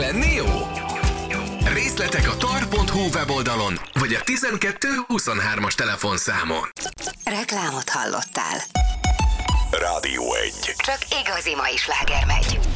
lenni jó? Részletek a tar.hu weboldalon, vagy a 1223-as telefonszámon. Reklámot hallottál. Rádió 1. Csak igazi mai sláger megy.